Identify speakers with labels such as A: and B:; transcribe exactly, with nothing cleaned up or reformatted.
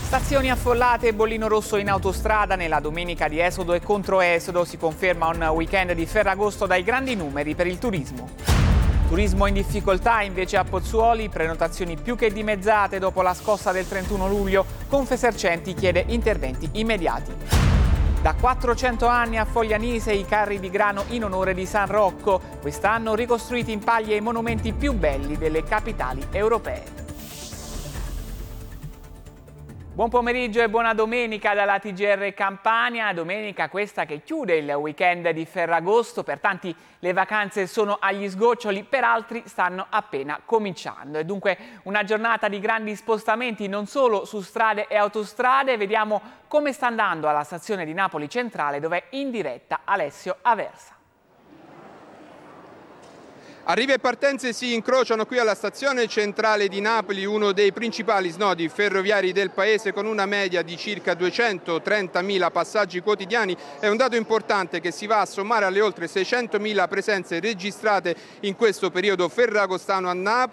A: Stazioni affollate e bollino rosso in autostrada nella domenica di esodo e controesodo. Si conferma un weekend di Ferragosto dai grandi numeri per il turismo. Turismo in difficoltà invece a Pozzuoli, prenotazioni più che dimezzate dopo la scossa del trentuno luglio. Confesercenti chiede interventi immediati. Da quattrocento anni a Foglianise i carri di grano in onore di San Rocco, quest'anno ricostruiti in paglie i monumenti più belli delle capitali europee. Buon pomeriggio e buona domenica dalla T G R Campania, domenica questa che chiude il weekend di Ferragosto. Per tanti le vacanze sono agli sgoccioli, per altri stanno appena cominciando. È dunque una giornata di grandi spostamenti non solo su strade e autostrade. Vediamo come sta andando alla stazione di Napoli Centrale, dove è in diretta Alessio Aversa.
B: Arrivi e partenze si incrociano qui alla stazione centrale di Napoli, uno dei principali snodi ferroviari del paese, con una media di circa duecentotrentamila passaggi quotidiani. È un dato importante che si va a sommare alle oltre seicentomila presenze registrate in questo periodo ferragostano a Napoli.